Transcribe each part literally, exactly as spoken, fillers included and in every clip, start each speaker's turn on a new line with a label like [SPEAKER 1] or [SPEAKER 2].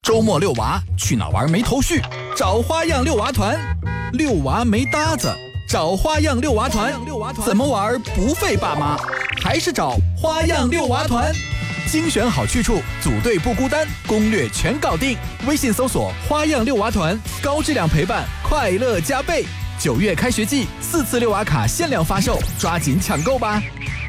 [SPEAKER 1] 周末遛娃去哪玩没头绪，找花样遛娃团；遛娃没搭子，找花样遛娃团。怎么玩不费爸妈，还是找花样遛娃团。精选好去处，组队不孤单，攻略全搞定。微信搜索花样遛娃团，高质量陪伴，快乐加倍。九月开学季，四次遛娃卡限量发售，抓紧抢购吧！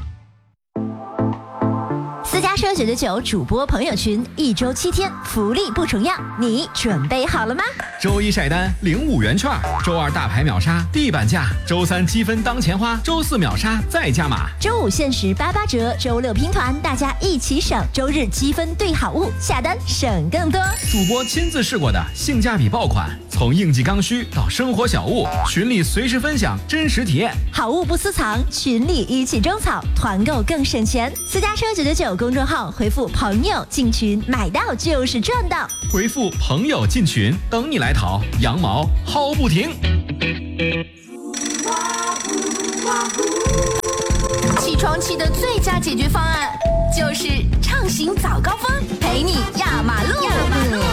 [SPEAKER 2] 私家车九九九主播朋友群，一周七天，福利不重样，你准备好了吗？
[SPEAKER 3] 周一晒单领五元券，周二大牌秒杀地板价，周三积分当钱花，周四秒杀再加码，
[SPEAKER 2] 周五限时八八折，周六拼团，大家一起省，周日积分兑好物，下单省更多。
[SPEAKER 3] 主播亲自试过的性价比爆款，从应季刚需到生活小物，群里随时分享真实体验，
[SPEAKER 2] 好物不私藏，群里一起种草，团购更省钱。私家车九九九公众号回复朋友进群，买到就是赚到。
[SPEAKER 3] 回复朋友进群，等你来淘，羊毛薅不停。
[SPEAKER 2] 起床气的最佳解决方案就是畅行早高峰，陪你压马路。压马路。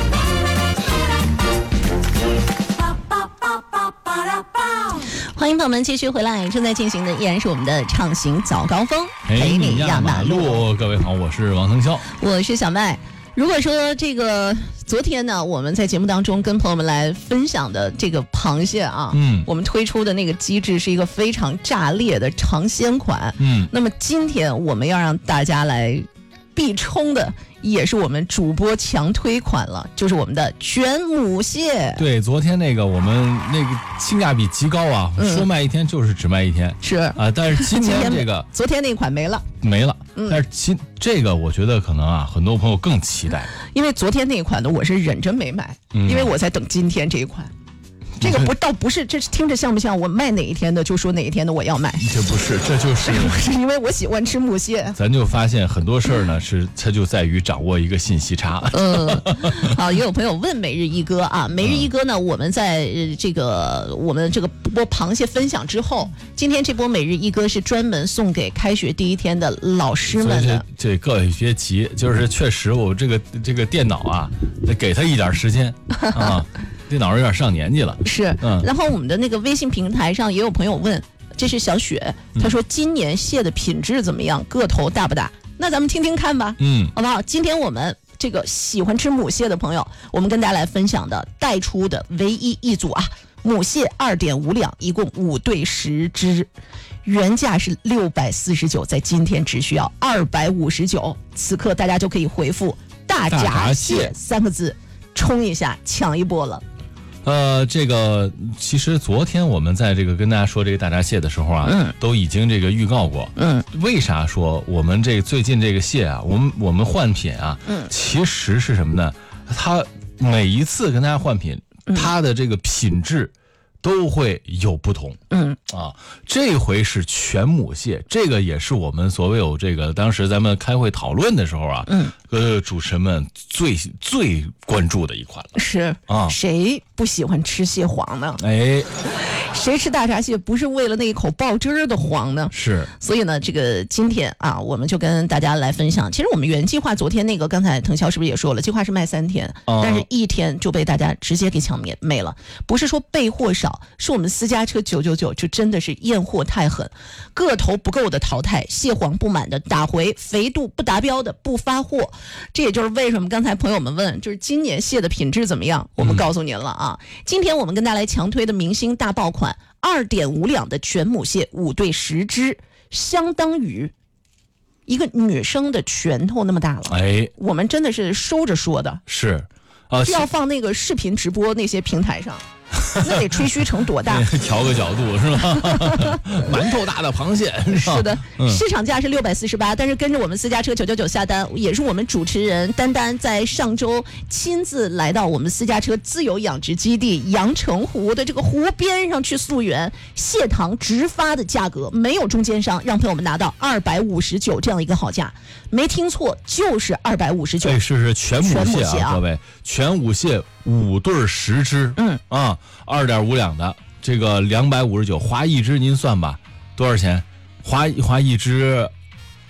[SPEAKER 2] 欢迎朋友们继续回来，正在进行的依然是我们的畅行早高峰，陪你压马路。
[SPEAKER 4] 各位好，我是王腾霄，
[SPEAKER 2] 我是小麦。如果说这个昨天呢，我们在节目当中跟朋友们来分享的这个螃蟹啊，嗯，我们推出的那个机制是一个非常炸裂的尝鲜款，嗯，那么今天我们要让大家来必冲的，也是我们主播强推款了，就是我们的全母蟹。
[SPEAKER 4] 对，昨天那个我们那个性价比极高啊，嗯、说卖一天就是只卖一天，
[SPEAKER 2] 是
[SPEAKER 4] 啊，但是今天这个
[SPEAKER 2] 昨天那款没了，
[SPEAKER 4] 没了，嗯、但是今这个我觉得可能啊，很多朋友更期待，
[SPEAKER 2] 因为昨天那一款呢，我是忍着没买，嗯、因为我在等今天这一款。这个不倒不是，这听着像不像我卖哪一天的就说哪一天的我要买？
[SPEAKER 4] 这不是，这就是
[SPEAKER 2] 是因为我喜欢吃母蟹。
[SPEAKER 4] 咱就发现很多事儿呢，是它就在于掌握一个信息差。
[SPEAKER 2] 嗯，好，也有朋友问每日一哥啊，每日一哥呢，我们在这个我们这个播螃蟹分享之后，今天这波每日一哥是专门送给开学第一天的老师们的。
[SPEAKER 4] 这各位别急，就是确实我这个这个电脑啊，得给他一点时间啊。电脑有点上年纪了，
[SPEAKER 2] 是，嗯，然后我们的那个微信平台上也有朋友问，这是小雪，她说今年蟹的品质怎么样，个头大不大？那咱们听听看吧，嗯，好不好？今天我们这个喜欢吃母蟹的朋友，我们跟大家来分享的带出的唯一一组啊，母蟹二点五两，一共五对十只，原价是六百四十九，在今天只需要二百五十九，此刻大家就可以回复大闸蟹三个字，冲一下抢一波了。
[SPEAKER 4] 呃，这个其实昨天我们在这个跟大家说这个大闸蟹的时候啊，嗯，都已经这个预告过，嗯，为啥说我们这最近这个蟹啊，我们我们换品啊，嗯，其实是什么呢？它每一次跟大家换品，它的这个品质都会有不同，嗯啊，这回是全母蟹，这个也是我们所有这个当时咱们开会讨论的时候啊，嗯，呃，主持人们最最关注的一款了，
[SPEAKER 2] 是啊，谁不喜欢吃蟹黄呢？
[SPEAKER 4] 哎，
[SPEAKER 2] 谁吃大闸蟹不是为了那一口爆汁儿的黄呢？
[SPEAKER 4] 是，
[SPEAKER 2] 所以呢，这个今天啊，我们就跟大家来分享。其实我们原计划昨天那个，刚才腾霄是不是也说了，计划是卖三天，哦、但是一天就被大家直接给抢没没了。不是说备货少，是我们私家车九九九就真的是验货太狠，个头不够的淘汰，蟹黄不满的打回，肥度不达标的不发货。这也就是为什么刚才朋友们问，就是今年蟹的品质怎么样？我们告诉您了啊。嗯、今天我们跟大家来强推的明星大爆款，二点五两的全母蟹，五对十只，相当于一个女生的拳头那么大了。哎，我们真的是收着说的，
[SPEAKER 4] 是，啊，
[SPEAKER 2] 是要放那个视频直播那些平台上。那得吹嘘成多大？
[SPEAKER 4] 调个角度是吧？馒头大的螃蟹是
[SPEAKER 2] 是的，嗯、市场价是六百四十八，但是跟着我们私家车九九九下单，也是我们主持人丹丹在上周亲自来到我们私家车自由养殖基地阳澄湖的这个湖边上去溯源，蟹塘直发的价格，没有中间商，让朋友们拿到二百五十九这样一个好价，没听错，就是二百五十九。
[SPEAKER 4] 对，是是全母蟹啊，蟹啊各位，全母蟹五对十只，嗯啊。二点五两的这个两百五十九，划一只您算吧，多少钱？划划一只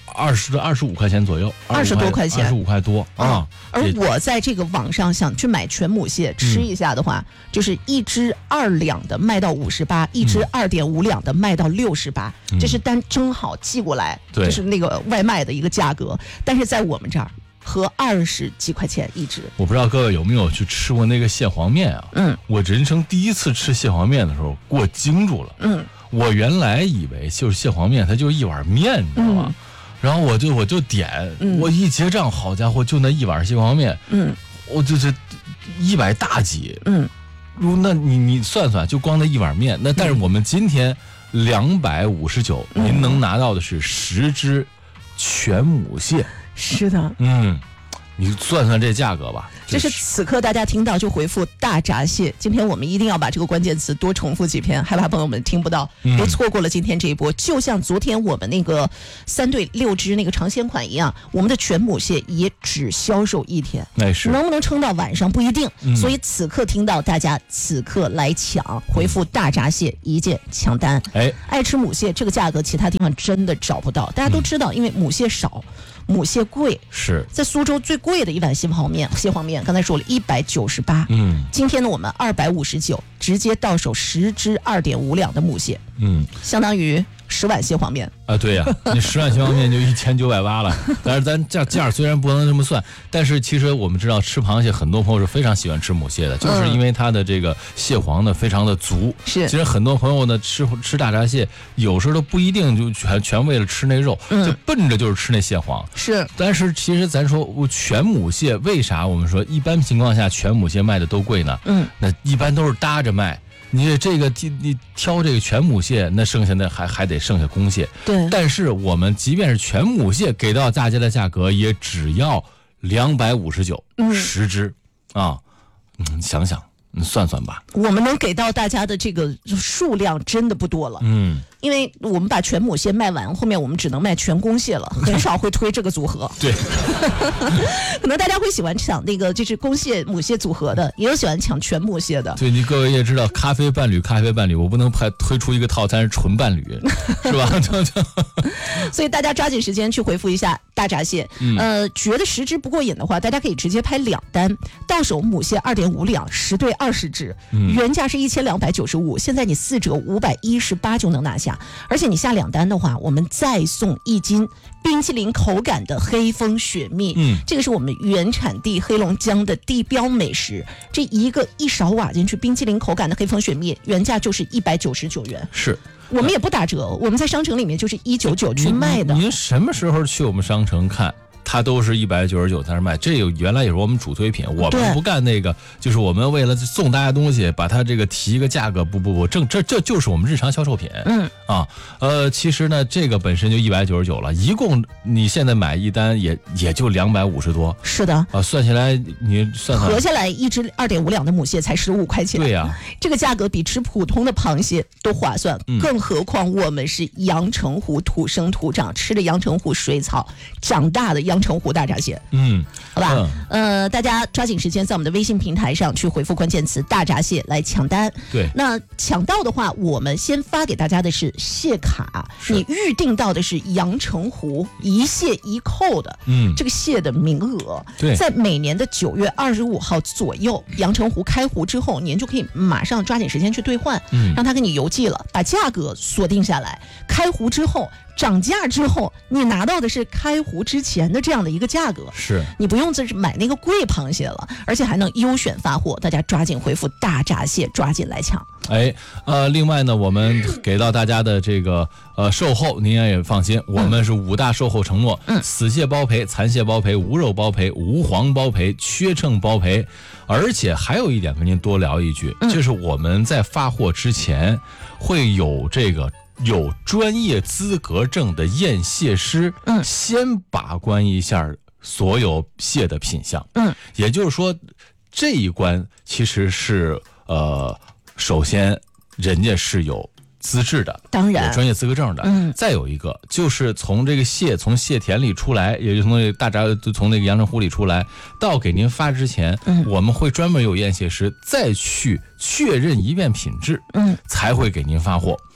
[SPEAKER 4] 二十二十五块钱左右，
[SPEAKER 2] 二十多块钱，
[SPEAKER 4] 二十五块多啊。
[SPEAKER 2] 而我在这个网上想去买全母蟹吃一下的话，嗯、就是一只二两的卖到五十八，一只二点五两的卖到六十八，这是单正好寄过来，
[SPEAKER 4] 对、嗯，
[SPEAKER 2] 就是那个外卖的一个价格。但是在我们这儿。合二十几块钱一只，
[SPEAKER 4] 我不知道各位有没有去吃过那个蟹黄面啊？
[SPEAKER 2] 嗯，
[SPEAKER 4] 我人生第一次吃蟹黄面的时候，给我惊住了。
[SPEAKER 2] 嗯，
[SPEAKER 4] 我原来以为就是蟹黄面，它就一碗面，你知道吗？嗯、然后我就我就点，嗯、我一结账，好家伙，就那一碗蟹黄面，
[SPEAKER 2] 嗯，
[SPEAKER 4] 我就是一百大几，
[SPEAKER 2] 嗯，
[SPEAKER 4] 如那你你算算，就光那一碗面，那但是我们今天两百五十九，您能拿到的是十只全母蟹。
[SPEAKER 2] 是的，
[SPEAKER 4] 嗯，你算算这价格吧。
[SPEAKER 2] 这是此刻大家听到就回复大闸蟹。今天我们一定要把这个关键词多重复几遍，害怕朋友们听不到，别错过了今天这一波。嗯、就像昨天我们那个三对六只那个尝鲜款一样，我们的全母蟹也只销售一天，
[SPEAKER 4] 那是
[SPEAKER 2] 能不能撑到晚上不一定。
[SPEAKER 4] 嗯、
[SPEAKER 2] 所以此刻听到大家此刻来抢，回复大闸蟹一键抢单。
[SPEAKER 4] 哎，
[SPEAKER 2] 爱吃母蟹这个价格其他地方真的找不到，大家都知道，因为母蟹少。母蟹贵，
[SPEAKER 4] 是
[SPEAKER 2] 在苏州最贵的一碗蟹黄面，蟹黄面刚才说了一百九十八，
[SPEAKER 4] 嗯，
[SPEAKER 2] 今天呢我们二百五十九，直接到手十只二点五两的母蟹，
[SPEAKER 4] 嗯，
[SPEAKER 2] 相当于十碗蟹黄面
[SPEAKER 4] 啊，对呀、啊，你十碗蟹黄面就一千九百八了。但是咱价价虽然不能这么算，但是其实我们知道吃螃蟹，很多朋友是非常喜欢吃母蟹的，就是因为它的这个蟹黄呢非常的足。
[SPEAKER 2] 是，
[SPEAKER 4] 其实很多朋友呢吃吃大闸蟹，有时候都不一定就全全为了吃那肉，
[SPEAKER 2] 嗯、
[SPEAKER 4] 就奔着就是吃那蟹黄。
[SPEAKER 2] 是，
[SPEAKER 4] 但是其实咱说全母蟹，为啥我们说一般情况下全母蟹卖的都贵呢？
[SPEAKER 2] 嗯，
[SPEAKER 4] 那一般都是搭着卖。你这个你挑这个全母蟹，那剩下的还还得剩下公蟹。
[SPEAKER 2] 对，
[SPEAKER 4] 但是我们即便是全母蟹给到大家的价格，也只要两百五十九十只啊！嗯，想想，你算算吧。
[SPEAKER 2] 我们能给到大家的这个数量真的不多了。
[SPEAKER 4] 嗯。
[SPEAKER 2] 因为我们把全母蟹卖完，后面我们只能卖全公蟹了，很少会推这个组合。
[SPEAKER 4] 对，
[SPEAKER 2] 可能大家会喜欢抢那个就是公蟹母蟹组合的，也有喜欢抢全母蟹的。
[SPEAKER 4] 对，你各位也知道，咖啡伴侣，咖啡伴侣，我不能派推出一个套餐是纯伴侣，是吧？
[SPEAKER 2] 所以大家抓紧时间去回复一下大闸蟹。
[SPEAKER 4] 嗯、
[SPEAKER 2] 呃，觉得十只不过瘾的话，大家可以直接拍两单，到手母蟹二点五两，十对二十只，
[SPEAKER 4] 嗯、
[SPEAKER 2] 原价是一千两百九十五，现在你四折五百一十八就能拿下。而且你下两单的话，我们再送一斤冰淇淋口感的黑蜂雪蜜。
[SPEAKER 4] 嗯，
[SPEAKER 2] 这个是我们原产地黑龙江的地标美食。这一个一勺瓦进去，冰淇淋口感的黑蜂雪蜜，原价就是一百九十九元。
[SPEAKER 4] 是，
[SPEAKER 2] 我们也不打折，我们在商城里面就是一九九去卖的。
[SPEAKER 4] 您, 您什么时候去我们商城看？它都是一百九十九在那卖，这有原来也是我们主推品，我们不干那个，就是我们为了送大家东西，把它这个提一个价格，不不不，正这这就是我们日常销售品。
[SPEAKER 2] 嗯
[SPEAKER 4] 啊，呃，其实呢，这个本身就一百九十九了，一共你现在买一单也也就两百五十多。
[SPEAKER 2] 是的
[SPEAKER 4] 啊，算起来你算算，
[SPEAKER 2] 合下来一只二点五两的母蟹才十五块钱。
[SPEAKER 4] 对呀、啊，
[SPEAKER 2] 这个价格比吃普通的螃蟹都划算，
[SPEAKER 4] 嗯、
[SPEAKER 2] 更何况我们是阳澄湖土生土长，吃的阳澄湖水草长大的阳澄湖大闸蟹。
[SPEAKER 4] 嗯，
[SPEAKER 2] 好吧，
[SPEAKER 4] 嗯、
[SPEAKER 2] 呃，大家抓紧时间在我们的微信平台上去回复关键词大闸蟹来抢单。
[SPEAKER 4] 对，
[SPEAKER 2] 那抢到的话，我们先发给大家的是蟹卡，你预定到的是阳澄湖一蟹一扣的，
[SPEAKER 4] 嗯，
[SPEAKER 2] 这个蟹的名额。
[SPEAKER 4] 对，
[SPEAKER 2] 在每年的九月二十五号左右，阳澄湖开湖之后，您就可以马上抓紧时间去兑换，
[SPEAKER 4] 嗯，
[SPEAKER 2] 让他给你邮寄了，把价格锁定下来。开湖之后。涨价之后，你拿到的是开湖之前的这样的一个价格，
[SPEAKER 4] 是
[SPEAKER 2] 你不用再买那个贵螃蟹了，而且还能优选发货。大家抓紧回复大闸蟹，抓紧来抢。
[SPEAKER 4] 哎，呃，另外呢，我们给到大家的这个呃售后，您也放心，我们是五大售后承诺：
[SPEAKER 2] 嗯，
[SPEAKER 4] 死蟹包赔、残蟹包赔、无肉包赔、无黄包赔、缺秤包赔。而且还有一点跟您多聊一句，
[SPEAKER 2] 嗯、
[SPEAKER 4] 就是我们在发货之前会有这个。有专业资格证的验蟹师，
[SPEAKER 2] 嗯，
[SPEAKER 4] 先把关一下所有蟹的品相，
[SPEAKER 2] 嗯，
[SPEAKER 4] 也就是说，这一关其实是呃，首先人家是有资质的，
[SPEAKER 2] 当然
[SPEAKER 4] 有专业资格证的，
[SPEAKER 2] 嗯，
[SPEAKER 4] 再有一个就是从这个蟹从蟹田里出来，也就从那个大闸从那个阳澄湖里出来，到给您发之前，
[SPEAKER 2] 嗯，
[SPEAKER 4] 我们会专门有验蟹师再去确认一遍品质，
[SPEAKER 2] 嗯，
[SPEAKER 4] 才会给您发货。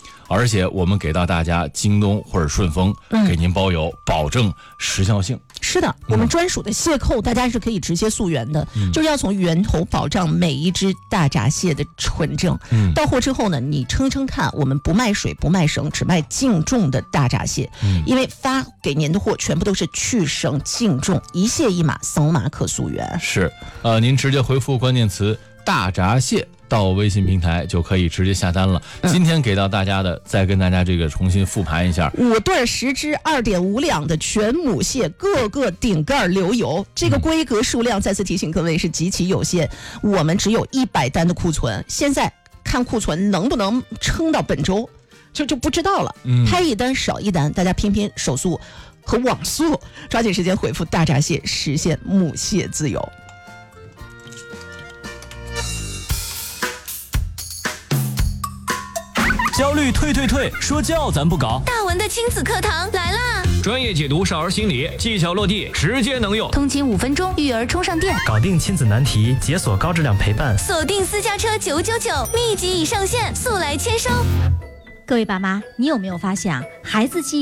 [SPEAKER 4] 而且我们给到大家京东或者顺丰、嗯、给您包邮，保证时效性。
[SPEAKER 2] 是的，我们专属的蟹扣大家是可以直接溯源的、嗯、就是要从源头保障每一只大闸蟹的纯正、嗯、到货之后呢，你称称看，我们不卖水不卖绳，只卖净重的大闸蟹、嗯、因为发给您的货全部都是去绳净重，一蟹一码，扫码可溯源。
[SPEAKER 4] 是呃，您直接回复关键词大闸蟹到微信平台就可以直接下单了。今天给到大家的，再跟大家这个重新复盘一下：
[SPEAKER 2] 五对十只，二点五两的全母蟹，个个顶盖流油。这个规格数量，再次提醒各位是极其有限，我们只有一百单的库存。现在看库存能不能撑到本周，就就不知道了。嗯，开一单少一单，大家拼拼手速和网速，抓紧时间回复大闸蟹，实现母蟹自由。
[SPEAKER 5] 焦虑退退退，说教咱不搞。
[SPEAKER 6] 大文的亲子课堂来啦！
[SPEAKER 5] 专业解读少儿心理，技巧落地，直接能用。
[SPEAKER 6] 通勤五分钟，育儿充上电，
[SPEAKER 7] 搞定亲子难题，解锁高质量陪伴。
[SPEAKER 6] 锁定私家车九九九，密集已上线，速来签收。
[SPEAKER 8] 各位爸妈，你有没有发现啊，孩子记忆